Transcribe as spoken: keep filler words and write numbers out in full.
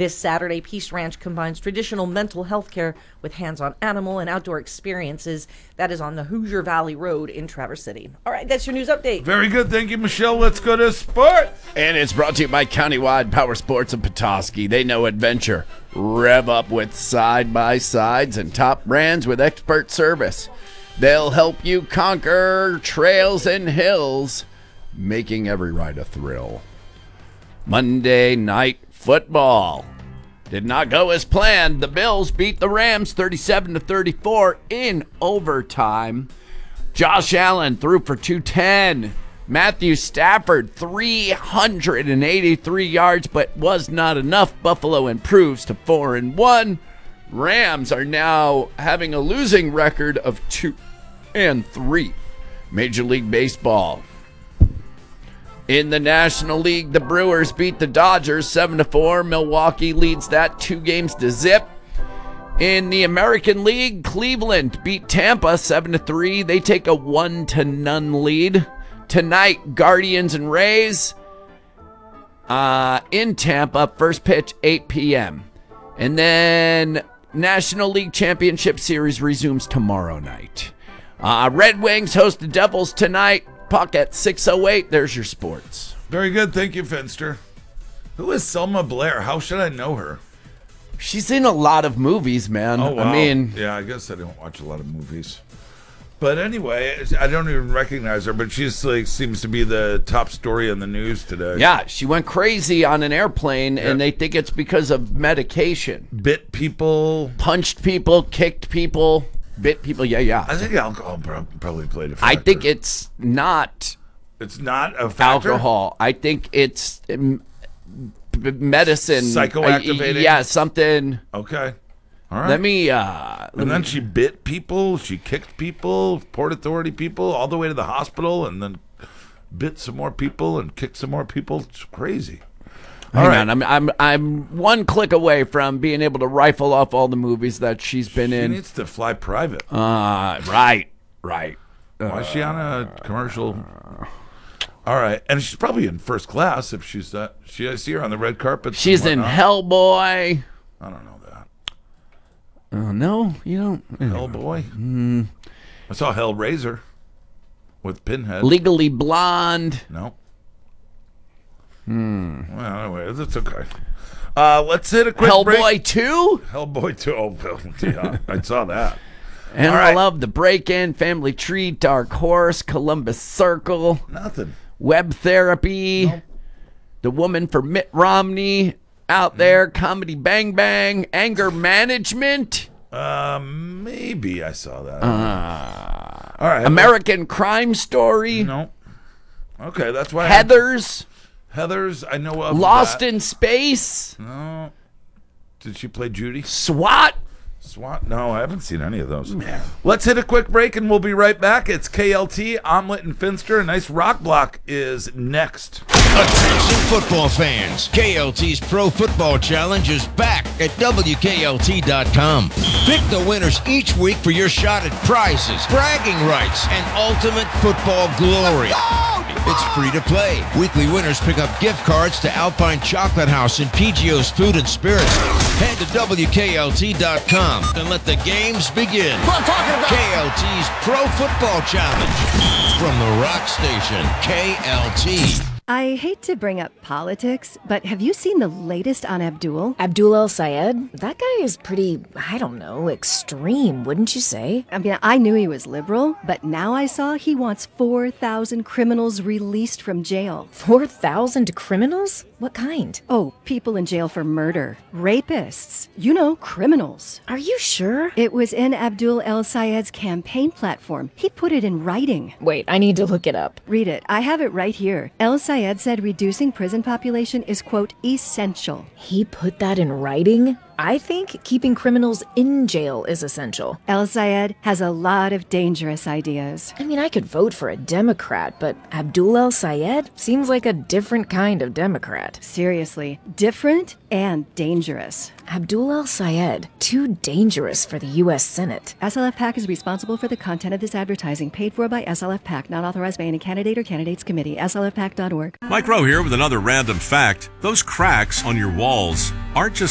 This Saturday, Peace Ranch combines traditional mental health care with hands-on animal and outdoor experiences. That is on the Hoosier Valley Road in Traverse City. All right, that's your news update. Very good. Thank you, Michelle. Let's go to sports. And it's brought to you by Countywide Power Sports of Petoskey. They know adventure. Rev up with side-by-sides and top brands with expert service. They'll help you conquer trails and hills, making every ride a thrill. Monday Night Football did not go as planned. The Bills beat the Rams thirty-seven to thirty-four in overtime. Josh Allen threw for two ten. Matthew Stafford, three hundred eighty-three yards, but was not enough. Buffalo improves to four and one. Rams are now having a losing record of two and three. Major League Baseball. In the National League, the Brewers beat the Dodgers seven to four. Milwaukee leads that two games to zip. In the American League, Cleveland beat Tampa seven to three. They take a one to none lead. Tonight, Guardians and Rays uh, in Tampa. First pitch, eight p.m. And then National League Championship Series resumes tomorrow night. Uh, Red Wings host the Devils tonight. Puck at six oh eight. There's your sports. Very good. Thank you, Finster. Who is Selma Blair? How should I know her? She's in a lot of movies, man. Oh, wow. I mean, yeah, I guess I don't watch a lot of movies. But anyway, I don't even recognize her, but she just like seems to be the top story in the news today. Yeah, she went crazy on an airplane, Yeah. and they think it's because of medication. Bit people. Punched people, kicked people, bit people. Yeah, yeah. I think alcohol prob- probably played a I factor. think it's not It's not a factor? alcohol. I think it's um, b- medicine. Psychoactivating? Uh, yeah, something. Okay. All right. Let me. Uh, let And then me- she bit people, she kicked people, Port Authority people, all the way to the hospital, and then bit some more people and kicked some more people. It's crazy. Hang All right. on, I'm I'm I'm one click away from being able to rifle off all the movies that she's been She in. needs to fly private. Uh, right, right. Why is she on a commercial? All right, and she's probably in first class if she's that. She, I see her on the red carpet. She's in Hellboy. I don't know that. Oh no, you don't. Hellboy. Mm. I saw Hellraiser with Pinhead. Legally Blonde. No. Hmm. Well, anyway, that's okay. Uh, let's hit a quick break. Hellboy two. Hellboy two. Oh, well, yeah, I saw that. And All I right. love The Break-In, Family Tree, Dark Horse, Columbus Circle, Nothing. Web Therapy, Nope. The Woman for Mitt Romney, Out There, Comedy Bang Bang, Anger Management, Uh, maybe I saw that. uh, All right. American Crime Story, No. Okay, that's why. I- Heathers, Heather's. I know of. Lost that. in Space, No. Did she play Judy? SWAT. SWAT? No, I haven't seen any of those. Let's hit a quick break and we'll be right back. It's K L T, Omelet and Finster. A nice rock block is next. Attention football fans. K L T's Pro Football Challenge is back at W K L T dot com. Pick the winners each week for your shot at prizes, bragging rights, and ultimate football glory. It's free to play. Weekly winners pick up gift cards to Alpine Chocolate House and P G O's Food and Spirits. Head to W K L T dot com and let the games begin. K L T's Pro Football Challenge. From the rock station, K L T. I hate to bring up politics, but have you seen the latest on Abdul? Abdul El Sayed? That guy is pretty, I don't know, extreme, wouldn't you say? I mean, I knew he was liberal, but now I saw he wants four thousand criminals released from jail. four thousand criminals? What kind? Oh, people in jail for murder, rapists, you know, criminals. Are you sure? It was in Abdul El Sayed's campaign platform. He put it in writing. Wait, I need to look it up. Read it. I have it right here. El Sayed said reducing prison population is, quote, essential. He put that in writing? I think keeping criminals in jail is essential. El Sayed has a lot of dangerous ideas. I mean, I could vote for a Democrat, but Abdul El Sayed seems like a different kind of Democrat. Seriously, different and dangerous. Abdul El Sayed, too dangerous for the U S Senate. S L F PAC is responsible for the content of this advertising, paid for by S L F PAC, not authorized by any candidate or candidates committee. S L F PAC dot org. Mike Rowe here with another random fact. Those cracks on your walls aren't just